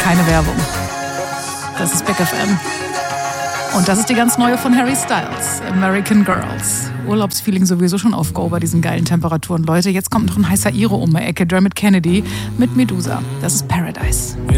keine Werbung. Das ist Big FM. Und das ist die ganz neue von Harry Styles, American Girls. Urlaubsfeeling sowieso schon auf Go bei diesen geilen Temperaturen. Leute, jetzt kommt noch ein heißer Iro um die Ecke, Dermot Kennedy mit Medusa. Das ist Paradise.